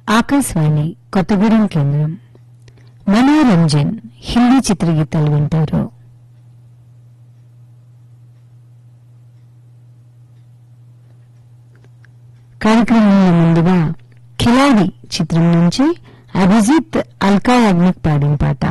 ఆకాశవాణి కొత్తగూడెం కేంద్రం. మనోరంజన్ హిందీ చిత్రగీతాలు వింటారు. కార్యక్రమంలో ముందుగా ఖిలాడి చిత్రం నుంచి అభిజిత్ అల్కా యాగ్నిక్ పాడిన పాట.